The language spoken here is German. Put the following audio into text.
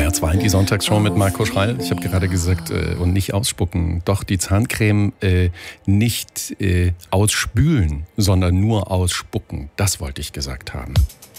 HR2, die Sonntagsshow mit Marco Schreil. Ich habe gerade gesagt, und nicht ausspucken. Doch die Zahncreme nicht ausspülen, sondern nur ausspucken. Das wollte ich gesagt haben.